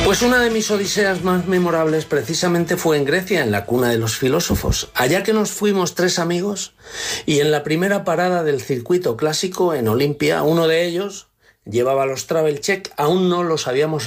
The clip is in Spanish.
Pues una de mis odiseas más memorables precisamente fue en Grecia, en la cuna de los filósofos. Allá que nos fuimos 3 amigos y en la primera parada del circuito clásico en Olimpia, uno de ellos llevaba los travel check, aún no los habíamos